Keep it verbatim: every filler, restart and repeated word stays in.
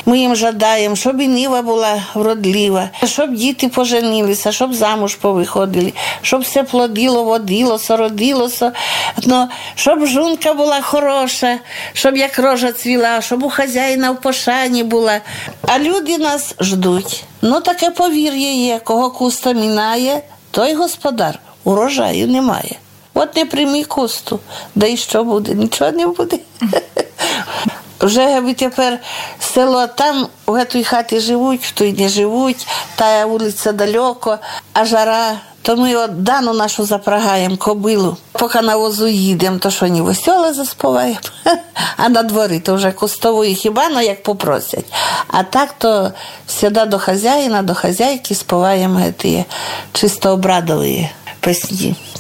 Ми їм жадаємо, щоб і нива була вродлива, щоб діти поженилися, щоб замуж повиходили, щоб все плодило, водилося, родилося, но щоб жонка була хороша, щоб як рожа цвіла, щоб у хазяїна в пошані була. А люди нас ждуть. Ну таке повір'я є, кого куста мінає, той господар, урожаю немає. От не прийми кусту, да і що буде? Нічого не буде. Вже тепер село там, в цій хаті живуть, в той не живуть, та вулиця далеко, а жара. То ми от Дану нашу запрагаємо, кобилу. Поки на возу їдемо, то що, не веселе заспіваємо. А на дворі то вже кустової хіба, ну як попросять. А так то завжди до хазяїна, до хазяйки співаємо ті чисто обрадові пісні.